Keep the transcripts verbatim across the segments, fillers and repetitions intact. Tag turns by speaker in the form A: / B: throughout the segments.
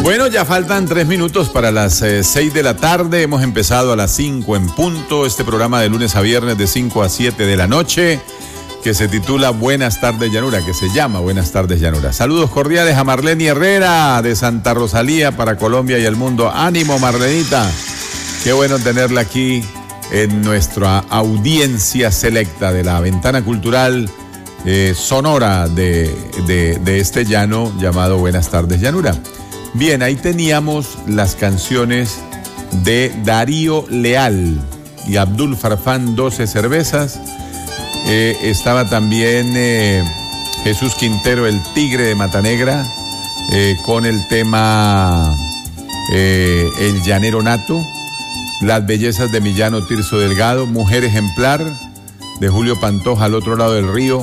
A: Bueno, ya faltan tres minutos para las eh, seis de la tarde. Hemos empezado a las cinco en punto. Este programa de lunes a viernes de cinco a siete de la noche, que se titula Buenas tardes Llanura, que se llama Buenas tardes Llanura. Saludos cordiales a Marlene Herrera de Santa Rosalía para Colombia y el mundo. Ánimo, Marlenita. Qué bueno tenerla aquí en nuestra audiencia selecta de la ventana cultural eh, sonora de, de, de este llano llamado Buenas tardes Llanura. Bien, ahí teníamos las canciones de Darío Leal y Abdul Farfán, doce cervezas. Eh, estaba también eh, Jesús Quintero, el Tigre de Matanegra, eh, con el tema eh, El Llanero Nato. Las bellezas de Millano Tirso Delgado, Mujer Ejemplar, de Julio Pantoja, Al otro lado del río.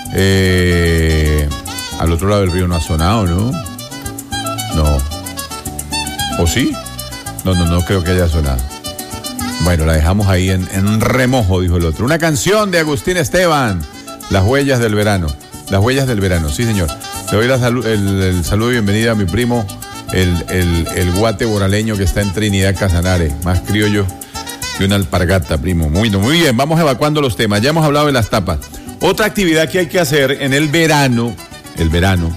A: Eh, al otro lado del río no ha sonado, ¿no? No. ¿O sí? No, no, no creo que haya sonado. Bueno, la dejamos ahí en, en remojo, dijo el otro. Una canción de Agustín Esteban, Las huellas del verano. Las huellas del verano, sí, señor. Le doy la salu- el, el saludo y bienvenida a mi primo, el, el, el guate boraleño que está en Trinidad Casanare, más criollo que una alpargata, primo. Muy, muy bien, vamos evacuando los temas. Ya hemos hablado de las tapas. Otra actividad que hay que hacer en el verano, el verano,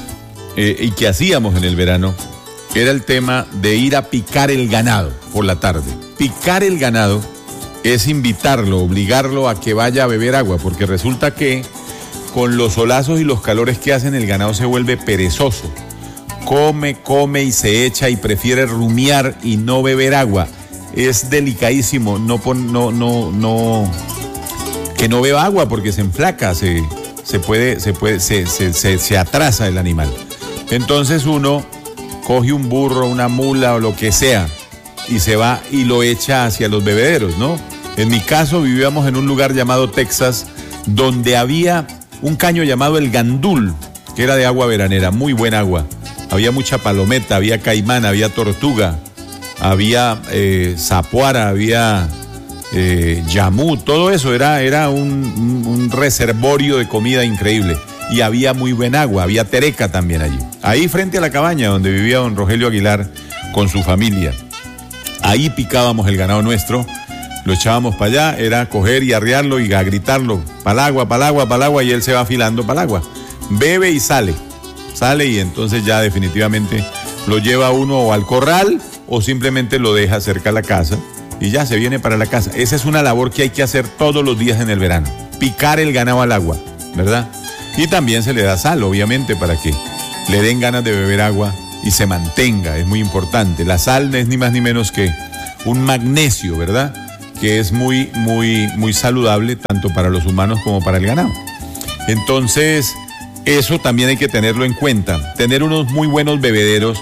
A: eh, y que hacíamos en el verano, era el tema de ir a picar el ganado por la tarde. Picar el ganado es invitarlo, obligarlo a que vaya a beber agua, porque resulta que con los solazos y los calores que hacen, el ganado se vuelve perezoso. Come, come y se echa y prefiere rumiar y no beber agua. Es delicadísimo no, no, no, no, que no beba agua porque se enflaca, se, se puede, se puede, se, se, se, se atrasa el animal. Entonces uno coge un burro, una mula o lo que sea y se va y lo echa hacia los bebederos, ¿no? En mi caso vivíamos en un lugar llamado Texas, donde había un caño llamado el Gandul, que era de agua veranera, muy buen agua. Había mucha palometa, había caimán, había tortuga, había eh, zapuara, había eh, yamú, todo eso era, era un, un, un reservorio de comida increíble. Y había muy buen agua, había tereca también allí. Ahí frente a la cabaña donde vivía don Rogelio Aguilar con su familia. Ahí picábamos el ganado nuestro, lo echábamos para allá, era coger y arrearlo y a gritarlo, para el agua, para el agua, para el agua, y él se va afilando para el agua. Bebe y sale, sale y entonces ya definitivamente lo lleva uno o al corral o simplemente lo deja cerca de la casa y ya se viene para la casa. Esa es una labor que hay que hacer todos los días en el verano, picar el ganado al agua, ¿verdad? Y también se le da sal, obviamente, para que le den ganas de beber agua y se mantenga, es muy importante. La sal es ni más ni menos que un magnesio, ¿verdad? Que es muy, muy, muy saludable tanto para los humanos como para el ganado. Entonces, eso también hay que tenerlo en cuenta, tener unos muy buenos bebederos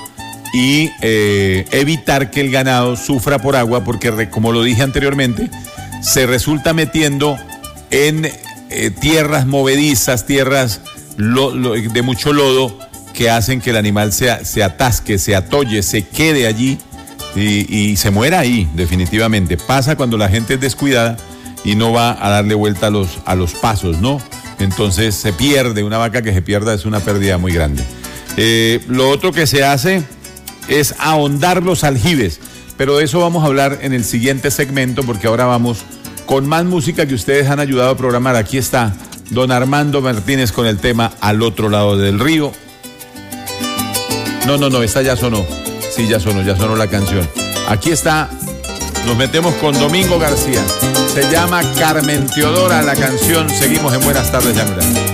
A: y eh, evitar que el ganado sufra por agua, porque como lo dije anteriormente, se resulta metiendo en Eh, tierras movedizas, tierras lo, lo, de mucho lodo que hacen que el animal se, se atasque, se atolle, se quede allí y, y se muera ahí, definitivamente. Pasa cuando la gente es descuidada y no va a darle vuelta a los, a los pasos, ¿no? Entonces se pierde, una vaca que se pierda es una pérdida muy grande. Eh, lo otro que se hace es ahondar los aljibes, pero de eso vamos a hablar en el siguiente segmento, porque ahora vamos con más música que ustedes han ayudado a programar. Aquí está don Armando Martínez con el tema Al otro lado del río. No, no, no, esta ya sonó. Sí, ya sonó, ya sonó la canción. Aquí está, nos metemos con Domingo García. Se llama Carmen Teodora la canción. Seguimos en Buenas tardes Llanura.